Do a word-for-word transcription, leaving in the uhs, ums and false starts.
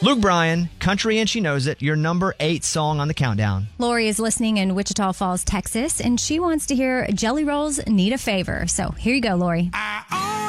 Luke Bryan, Country and She Knows It, your number eight song on the countdown. Lori is listening in Wichita Falls, Texas, and she wants to hear Jelly Rolls Need a Favor. So here you go, Lori. I